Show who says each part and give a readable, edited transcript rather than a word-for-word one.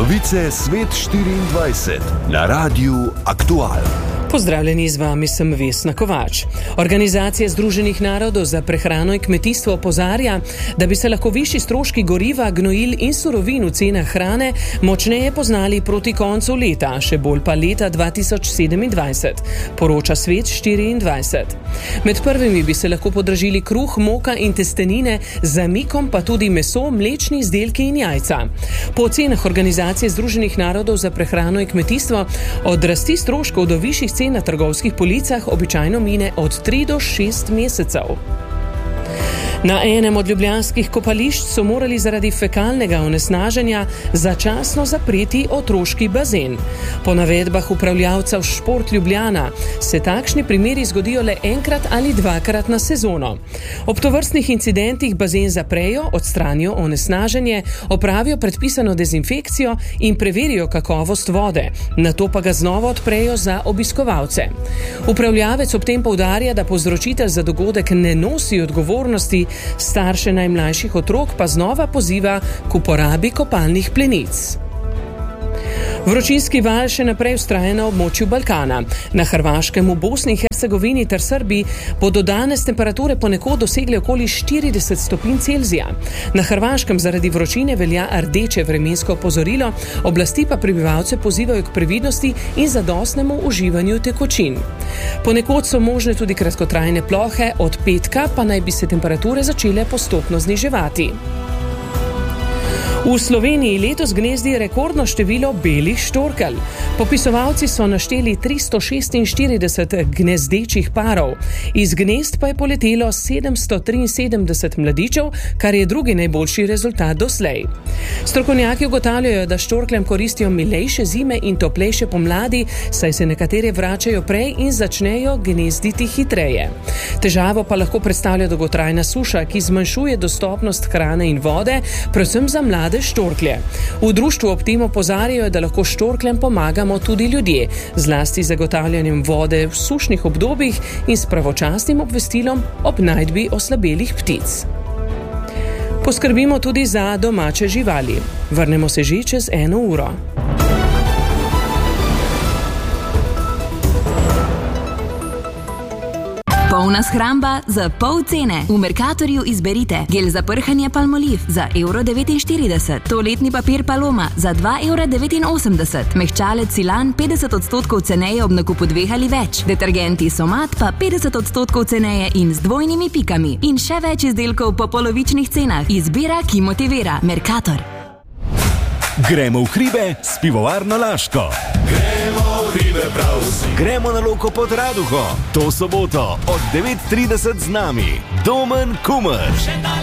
Speaker 1: Novice Svet 24 na Radiu Aktual.
Speaker 2: Pozdravljeni, z vami sem Vesna Kovač. Organizacija Združenih narodov za prehrano in kmetijstvo opozarja, da bi se lahko višji stroški goriva, gnojil in surovin v cenah hrane močneje poznali proti koncu leta, še bolj pa leta 2027, poroča Svet 24. Med prvimi bi se lahko podražili kruh, moka in testenine, z zamikom pa tudi meso, mlečni izdelki in jajca. Po ocenah Organizacije Združenih narodov za prehrano in kmetijstvo od rasti stroškov do višjih cen na trgovskih policah običajno mine od 3 do 6 mesecev. Na enem od ljubljanskih kopališč so morali zaradi fekalnega onesnaženja začasno zapreti otroški bazen. Po navedbah upravljavca Šport Ljubljana se takšni primeri zgodijo le enkrat ali dvakrat na sezono. Ob tovrstnih incidentih bazen zaprejo, odstranijo onesnaženje, opravijo predpisano dezinfekcijo in preverijo kakovost vode, nato pa ga znova odprejo za obiskovalce. Upravljavec ob tem poudarja, da povzročitelj za dogodek ne nosi odgovornosti, starše najmlajših otrok pa znova poziva k uporabi kopalnih plenic. Vročinski val še naprej vztraja na območju Balkana. Na Hrvaškem, v Bosni in Hercegovini ter Srbiji bodo danes temperature ponekod dosegle okoli 40 stopinj Celzija. Na Hrvaškem zaradi vročine velja rdeče vremensko opozorilo, oblasti pa prebivalce pozivajo k previdnosti in zadostnemu uživanju tekočin. Ponekod so možne tudi kratkotrajne plohe, od petka pa naj bi se temperature začele postopno zniževati. V Sloveniji letos gnezdi rekordno število belih štorkelj. Popisovalci so našteli 346 gnezdečih parov. Iz gnezd pa je poletelo 773 mladičev, kar je drugi najboljši rezultat doslej. Strokovnjaki ugotavljajo, da štorkljem koristijo milejše zime in toplejše pomladi, saj se nekatere vračajo prej in začnejo gnezditi hitreje. Težavo pa lahko predstavlja dolgotrajna suša, ki zmanjšuje dostopnost hrane in vode, predvsem za mlade štorklje. V društvu ob tem opozarjajo, da lahko štorkljem pomagamo tudi ljudje, zlasti z zagotavljanjem vode v sušnih obdobjih in s pravočasnim obvestilom ob najdbi oslabelih ptic. Poskrbimo tudi za domače živali. Vrnemo se že čez 1 uro.
Speaker 3: Polna shramba za pol cene. V Mercatorju izberite gel za prhanje Palmolive za €1,49, toaletni papir Paloma za €2,89, mehčalec Silan 50% ceneje ob nakupu 2 ali več, detergenti Somat pa 50% ceneje in z dvojnimi pikami. In še več izdelkov po polovičnih cenah. Izbira, ki motivira. Mercator.
Speaker 4: Gremo v hribe s pivovarno Laško. Gremo na Loko pod Raduho. To soboto od 9:30 z nami Domen Kumer.